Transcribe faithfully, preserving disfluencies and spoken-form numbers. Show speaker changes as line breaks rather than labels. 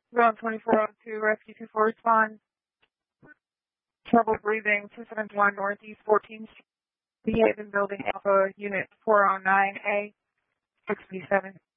Zone twenty-four oh two, Rescue two four respond. Trouble breathing, two seven one Northeast fourteenth Street, Haven Building Alpha, Unit four oh nine A, sixty-seven.